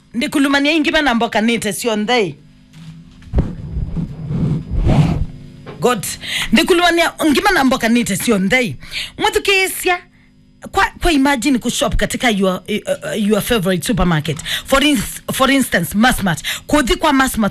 ndikulumania ingima na mboka nite sio ndai God ndikulumania ingima na mboka nite sio ndai mtu kesia kwa imagine kushop katika your favorite supermarket for instance Massmart kodhi kwa Massmart